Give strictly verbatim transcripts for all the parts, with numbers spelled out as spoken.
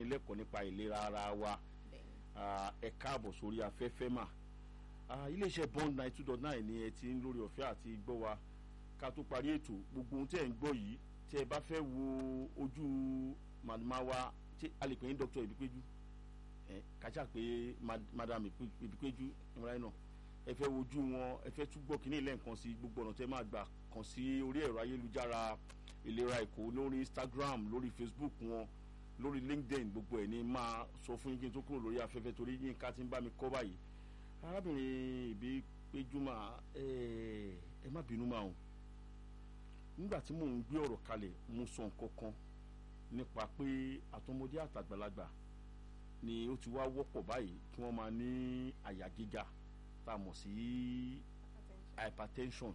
ìdánilẹ́kọ̀ọ́ nípa ìlera ara wa ẹ káàbọ̀ sórí afẹ́fẹ́ mà iléeṣẹ́ Bond ninety two dot nine ni ẹ ti ń lórí ọ̀fẹ́ àti gbọ́ wa ká tó parí ètò gbogbo ohun tẹ́ ẹ̀ ń gbọ́ yìí tẹ́ ẹ bá fẹ́ wo ojú màmá wa tí a lè pè ní Dr. Ìbípéjú ẹ kájà pé madam Ìbípéjú ìmọ̀láyé náà ẹ fẹ́ wojú wọn ẹ fẹ́ tún gbọ́ kínní lẹ́ẹ̀kan sí gbogbo ọ̀nà tẹ́ máa gbà kàn sí orí ẹ̀rọ ayélujára ìlera Èkó lórí Instagram lórí Facebook wọn lórí LinkedIn gbogbo ẹ̀ ní máa sọ fún yín kí n tó kúrò lórí afẹ́fẹ́ torí yín ká ti ń bá mi kọ́ báyìí arábìnrin Ìbípéjú mà ẹ má bínú mà o nígbà tí mò ń gbé ọ̀rọ̀ kalẹ̀ mo sọ nǹkan kan nípa pé àtọmọdé àtàgbàlagbà ni ó ti wá wọ́pọ̀ báyìí kí wọ́n máa ní àyà gíga tá a mọ̀ sí hypertension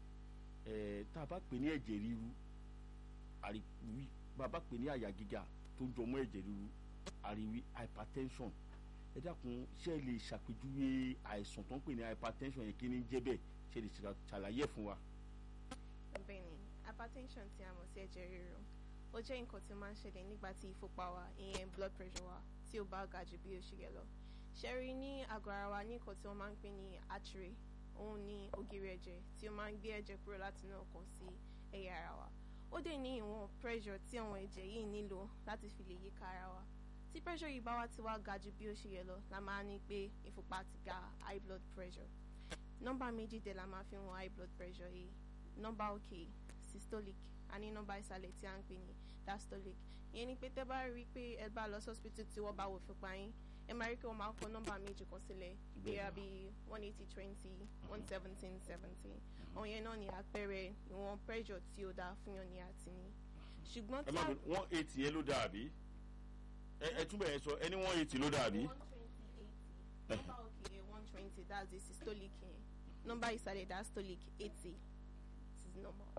ẹ̀ tá a bá pè ní ẹ̀jẹ̀ ríru àríwí bá a bá pè ní àyà gíga tó ń jọmọ́ ẹ̀jẹ̀ ríru àríwí hypertension ẹ dákun ṣé ẹ lè ṣàpèjúwe àìsàn tó ń pè ní hypertension yẹn kí ni jẹ́ bẹ́ẹ̀ ṣe lè ṣàlàyé fún wa. bẹ́ẹ̀ni hypertension tí a mọ̀ sí ẹ̀jẹ̀ ríru ó jẹ́ nǹkan tí ó máa ń ṣẹlẹ̀ nígbà tí ìfúnpá wa ìyẹn blood pressure wa tí ó bá ga jù bí ó ṣe yẹ lọ ṣẹ́rí ní àgọ́ ara wa ní nǹkan tí wọ́n máa ń pè ní artery òun ní ògiri ẹ̀jẹ̀ tí ó máa ń gbé ẹ̀jẹ̀ kúrò láti inú ọkàn sí ẹ̀yà ara wa ó dẹ̀ ní ìwọ̀n pressure tí àwọn ẹ̀jẹ̀ yìí nílò láti fi lè yíká ara wa tí pressure yìí bá wá ti wá ga jù bí ó ṣe yẹ lọ la máa ní pé ìfúnpá ti ga high blood pressure nọ́mbà méjì dẹ̀ la máa fi wọn high blood pressure yìí nọ́mbà òkè systolic a ní nọ́mbà ìsàlẹ̀ tí a ń pè ní diastolic ìyẹn ni pé tẹ́ bá rí i pé ẹ bá lọ hospital tí wọ́n bá wò fúnpá yín ẹ máa rí i pé wọ́n máa kọ nọ́mbà méjì kan sílẹ̀ ìgbéra bíi one eighty twenty one seventeen seventy ọ̀hún yẹn náà ni àpẹẹrẹ ìwọ̀n pressure tí ó dáa fún yàn ní àti ní. ṣùgbọ́n tí a one eighty yẹn ló dáa àbí ẹ túbọ̀ ẹ sọ ẹni one eighty ló dáa àbí. one twenty eighty nọ́mbà òkè yẹn one twenty that's the systolic yẹn nọ́mbà ìsàlẹ̀ diastolic eighty this is normal.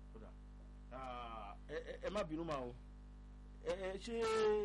ẹ má bínú máa o ẹ ṣé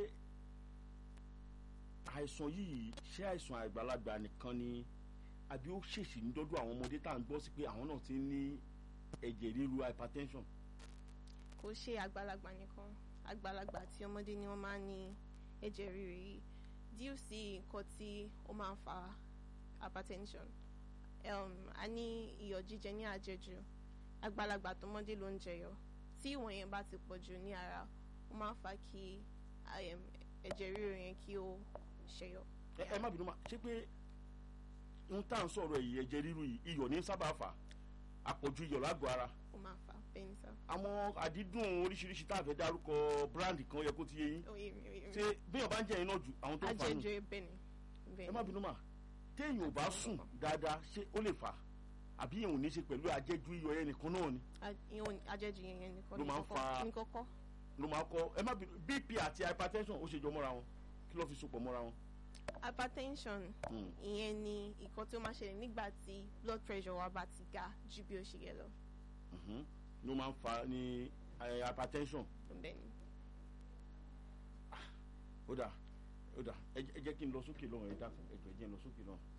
àìsàn yìí ṣé àìsàn àgbàlagbà nìkan ni àbí ó ṣèṣì ń dọ́dọ̀ àwọn ọmọdé tá à ń gbọ́ sí pé àwọn náà ti ń ní ẹ̀jẹ̀ ríru hypertension. kò ṣe àgbàlagbà nìkan àgbàlagbà àti ọmọdé ni wọ́n máa ń ní ẹ̀jẹ̀ ríru yìí díù sí nǹkan tí ó máa ń fa hypertension um, a ní iyọ̀ jíjẹ ní àjẹjù àgbàlagbà àtọmọdé ló ń jẹyọ tí ìwọ̀n yẹn bá ti pọ̀ jù ní ara ó máa ń fa kí ẹ̀jẹ̀ ríru yẹn kí ó ṣẹyọ. ẹ má bínú ma ṣé pé n tá à ń sọ̀rọ̀ èyí ẹ̀jẹ̀ ríru yìí iyọ̀ ní sábà fà àpọ̀jù iyọ̀ lágọ̀ọ́ ara. ó máa fà bẹ́ẹ̀ ni sá. àwọn àdídùn oríṣiríṣi tá a fẹ́ dárúkọ brand kan yẹ kó ti yé yín. ṣé béèyàn bá ń jẹ iná jù àwọn tó ń fa nù. àjẹjù bẹ́ẹ̀ ni. ẹ má bínú ma téèyàn ò bá sùn dáadáa ṣé ó lè fà àbí ìyẹn ò ní ṣe pẹ̀lú àjẹjù iyọ̀ yẹn nìkan náà ni. àjẹjù yẹn nìkan ló máa ń fa ní kọ́kọ́. ló máa ń kọ́ ẹ má bínú B P àti hypertension ó ṣe jọ mọ́ra wọn kí ló fi sopọ̀ mọ́ra wọn. hypertension ìyẹn ni nǹkan tí ó máa ṣẹlẹ̀ nígbà tí blood pressure wa bá ti ga ju bí ó ṣe yẹ lọ. ló máa ń fa ní hypertension. bẹ́ẹ̀ni. ó dà ó dà ẹ jẹ́ kí n lọ sókè lọ́wọ́ ẹ dákun ẹ jọ̀ọ́ ẹ jẹ́ n lọ sókè lọ́wọ́.